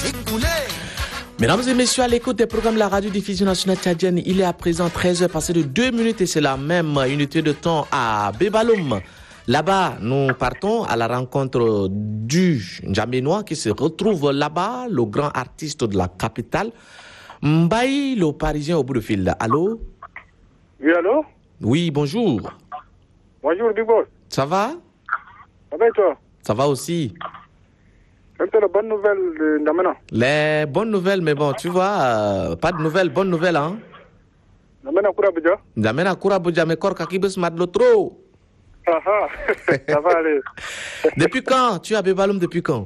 Mesdames et messieurs, à l'écoute des programmes de la radio-diffusion nationale tchadienne, il est à présent 13h passé de 2 minutes et c'est la même unité de temps à Bebaloum. Là-bas, nous partons à la rencontre du N'Djamenois qui se retrouve là-bas, le grand artiste de la capitale, Mbaye, le Parisien au bout de fil. Allô? Oui, allô? Oui, bonjour. Bonjour, Big Boss. Ça va? Ça va et toi? Ça va aussi. C'est la bonne nouvelle de N'Djamena. Les bonnes nouvelles, mais bon, tu vois, pas de nouvelles, bonnes nouvelles, hein? N'Djamena Kourabuja? N'Djamena Kourabuja, mais corps kakibus madlo trop. Ah ah, ça va aller. Depuis quand? Tu es à Bebaloum depuis quand?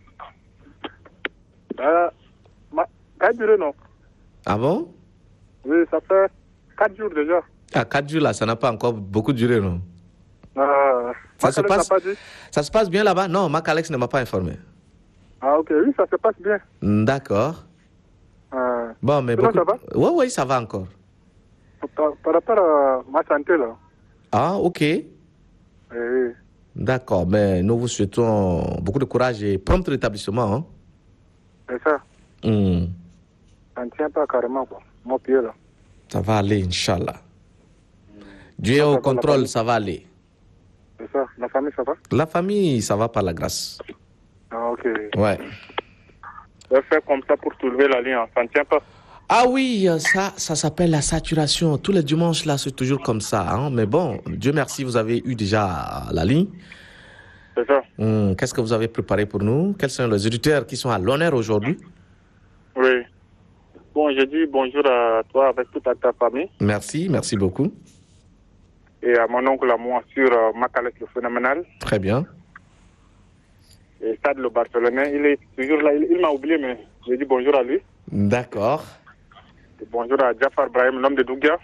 4 jours, non? Ah bon? Oui, ça fait 4 jours déjà. Ah, 4 jours là, ça n'a pas encore beaucoup duré, non? Ça se passe bien là-bas? Non, Mac Alex ne m'a pas informé. Ah ok, oui, ça se passe bien. D'accord. Bon, mais sinon, beaucoup... ça va? Oui, ça va encore. Par rapport à ma santé, là. Ah, ok. Oui. D'accord, mais nous vous souhaitons beaucoup de courage et prompt rétablissement. Hein? C'est ça. Ça ne tient pas carrément, quoi. Mon pied, là. Ça va aller, Inch'Allah. Dieu est au contrôle, ça va aller. C'est ça. La famille, ça va? La famille, ça va par la grâce. Ah, ok. Ouais. On va faire comme ça pour soulever la ligne, hein. Ça ne tient pas. Ah oui, ça s'appelle la saturation. Tous les dimanches, là, c'est toujours comme ça. Hein? Mais bon, Dieu merci, vous avez eu déjà la ligne. C'est ça. Qu'est-ce que vous avez préparé pour nous? Quels sont les auditeurs qui sont à l'honneur aujourd'hui? Oui. Bon, je dis bonjour à toi avec toute ta famille. Merci beaucoup. Et à mon oncle, à moi, sur Macalès le phénoménal. Très bien. Et Stade le Barcelonais, il est toujours là. Il m'a oublié, mais je dis bonjour à lui. D'accord. Et bonjour à Jafar Brahim, l'homme de Dougia.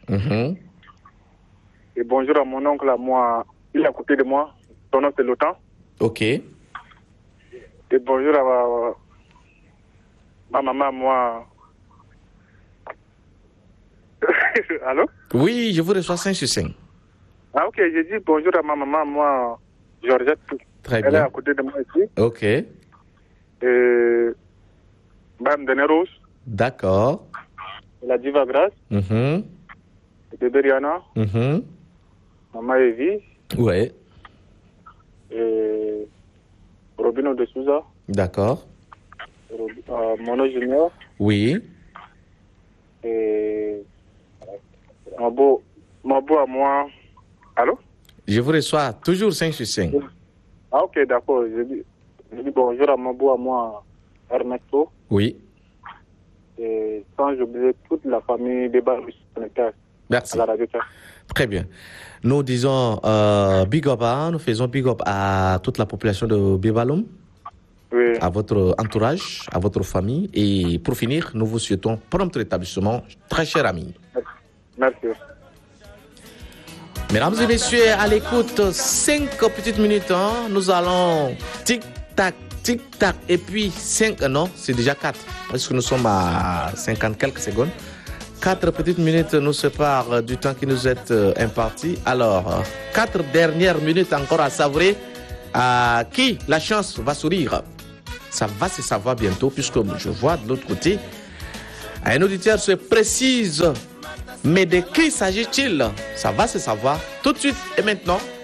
Et bonjour à mon oncle, à moi. Il est à côté de moi. Son nom, c'est Lotan. Ok. Et bonjour à ma maman, moi. Allô? Oui, je vous reçois 5 sur 5. Ah, ok. J'ai dit bonjour à ma maman, moi, Georgette. Très bien. Elle est à côté de moi ici. Ok. Et Mme Deneros. D'accord. La Diva Grace. Bébé Rihanna. Maman Evie. Ouais. Et Robino de Souza. D'accord. Mono Junior. Oui. Et Mabo à moi. Allô? Je vous reçois toujours 5 sur 5. Ah, ok, d'accord. Je dis bonjour à Mabo à moi, Ernesto. Oui. Et sans oublier toute la famille des Barbies. Merci. À la radio. Très bien. Nous disons big up, nous faisons big up à toute la population de Bebaloum, oui. À votre entourage, à votre famille. Et pour finir, nous vous souhaitons prompt rétablissement, très cher ami. Merci. Mesdames et messieurs, à l'écoute, 5 petites minutes, hein, nous allons tic-tac, et puis 5, non, c'est déjà 4, parce que nous sommes à 50 quelques secondes. 4 petites minutes nous séparent du temps qui nous est imparti. Alors, 4 dernières minutes encore à savourer. À qui la chance va sourire? Ça va se savoir bientôt, puisque je vois de l'autre côté, un auditeur se précise. Mais de qui s'agit-il? Ça va se savoir tout de suite et maintenant.